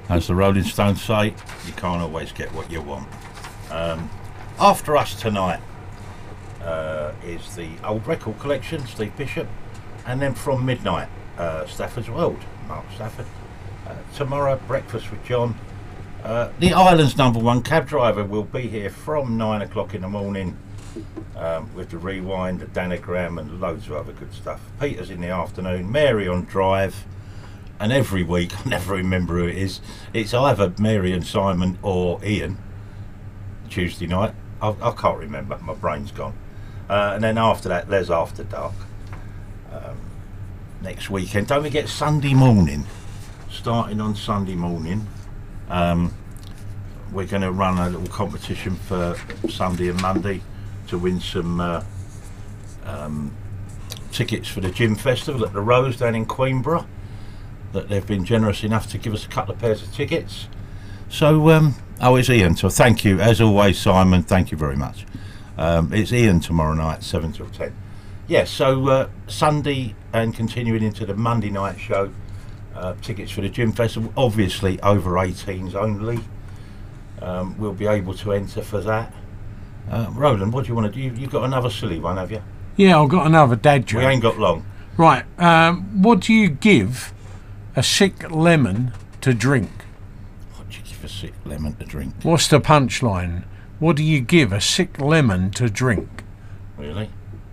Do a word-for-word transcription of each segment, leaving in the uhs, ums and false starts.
as the Rolling Stones say, you can't always get what you want. Um, after us tonight uh, is the Old Record Collection, Steve Bishop, and then from midnight, uh, Stafford's World, Mark Stafford. Uh, tomorrow, Breakfast with John. Uh, the Island's number one cab driver will be here from nine o'clock in the morning um, with the Rewind, the Danagram, and loads of other good stuff. Peter's in the afternoon, Mary on drive, and every week, I never remember who it is, it's either Mary and Simon or Ian, Tuesday night. I, I can't remember, my brain's gone. Uh, and then after that, Les After Dark. Um, next weekend, don't forget Sunday morning, starting on Sunday morning. Um, we're going to run a little competition for Sunday and Monday to win some uh, um, tickets for the Gym Festival at the Rose down in Queenborough, that they've been generous enough to give us a couple of pairs of tickets. So, um, oh, it's Ian, so thank you, as always, Simon, thank you very much. Um, it's Ian tomorrow night, seven till ten. Yeah, so uh, Sunday and continuing into the Monday night show, Uh, tickets for the Gym Festival, obviously over eighteens only. Um, we'll be able to enter for that. Uh, Roland, what do you want to do? You, you've got another silly one, have you? Yeah, I've got another dad joke. We ain't got long. Right, um, what do you give a sick lemon to drink? What do you give a sick lemon to drink? What's the punchline? What do you give a sick lemon to drink? Really?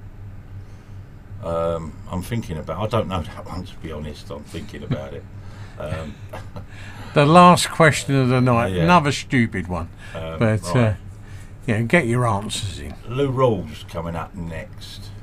Um, I'm thinking about. I don't know that one, to be honest. I'm thinking about it. Um, the last question of the night, yeah. Another stupid one, um, but right. uh, yeah, get your answers in. Lou Rawls coming up next.